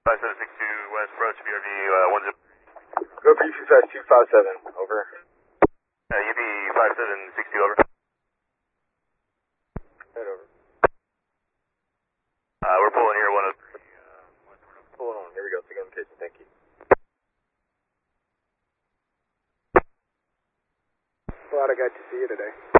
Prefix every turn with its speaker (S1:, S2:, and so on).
S1: 5762 West approach, BRV 10.
S2: Go for UP fast 257, over.
S1: UP 5762, over.
S2: Head over.
S1: We're pulling here 103.
S2: Pulling on, here we go, take on location, thank you.
S3: Glad I got to see you today.